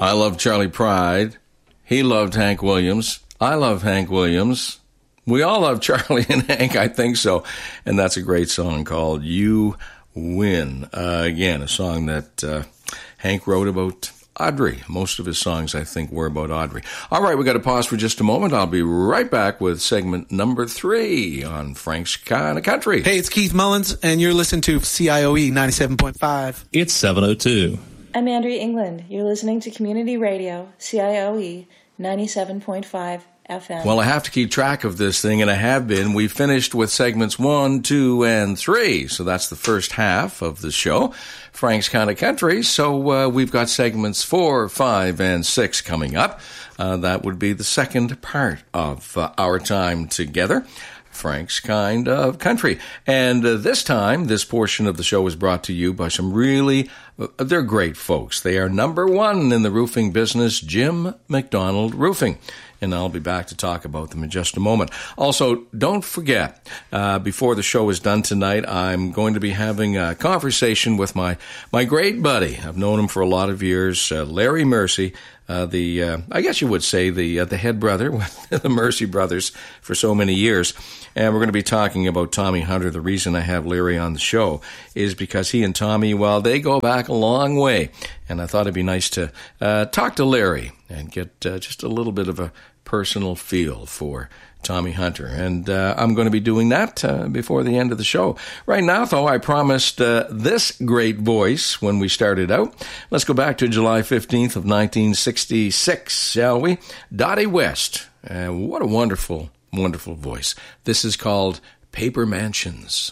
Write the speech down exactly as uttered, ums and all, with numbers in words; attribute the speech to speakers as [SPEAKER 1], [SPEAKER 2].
[SPEAKER 1] I love Charlie Pride. He loved Hank Williams. I love Hank Williams. We all love Charlie and Hank, I think so. And that's a great song called You Win. Uh, again, a song that uh, Hank wrote about Audrey. Most of his songs, I think, were about Audrey. All right, we got to pause for just a moment. I'll be right back with segment number three on Frank's Kind of Country.
[SPEAKER 2] Hey, it's Keith Mullins, and you're listening to C I O E ninety-seven point five.
[SPEAKER 3] It's seven oh two.
[SPEAKER 4] I'm Andrea England. You're listening to Community Radio, C I O E ninety-seven point five F M.
[SPEAKER 1] Well, I have to keep track of this thing, and I have been. We finished with segments one, two, and three. So that's the first half of the show, Frank's Kind of Country. So uh, we've got segments four, five, and six coming up. Uh, that would be the second part of uh, our time together, Frank's Kind of Country. And uh, this time, this portion of the show is brought to you by some really, uh, they're great folks. They are number one in the roofing business, Jim McDonald Roofing. And I'll be back to talk about them in just a moment. Also, don't forget, uh, before the show is done tonight, I'm going to be having a conversation with my, my great buddy. I've known him for a lot of years, uh, Larry Mercy, uh, the uh, I guess you would say the uh, the head brother with the Mercy Brothers for so many years. And we're going to be talking about Tommy Hunter. The reason I have Larry on the show is because he and Tommy, well, they go back a long way. And I thought it'd be nice to uh, talk to Larry and get uh, just a little bit of a personal feel for Tommy Hunter. And uh, I'm going to be doing that uh, before the end of the show. Right now, though, I promised uh, this great voice when we started out. Let's go back to July fifteenth of nineteen sixty-six, shall we? Dottie West. Uh, what a wonderful, wonderful voice. This is called Paper Mansions.